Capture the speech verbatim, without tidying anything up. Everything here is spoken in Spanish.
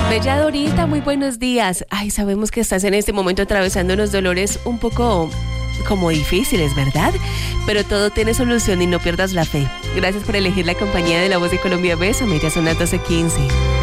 Bella Dorita, muy buenos días. Ay, sabemos que estás en este momento atravesando unos dolores un poco como difíciles, ¿verdad? Pero todo tiene solución y no pierdas la fe. Gracias por elegir la compañía de La Voz de Colombia. Bésame, ya son las doce quince.